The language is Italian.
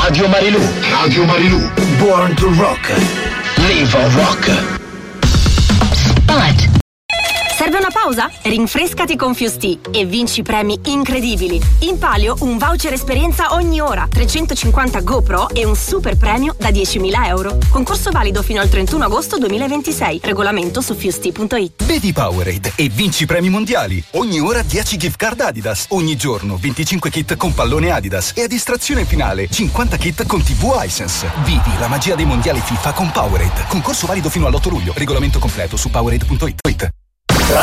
Radio Marilù. Radio Marilù. Born to rock. Live on rock. Spot. Serve una pausa? Rinfrescati con Fusti e vinci premi incredibili. In palio un voucher esperienza ogni ora, 350 GoPro e un super premio da 10.000 euro. Concorso valido fino al 31 agosto 2026. Regolamento su fusti.it. Vedi Powerade e vinci premi mondiali. Ogni ora 10 gift card Adidas. Ogni giorno 25 kit con pallone Adidas. E a distrazione finale 50 kit con TV Hisense. Vivi la magia dei mondiali FIFA con Powerade. Concorso valido fino all'8 luglio. Regolamento completo su powerade.it.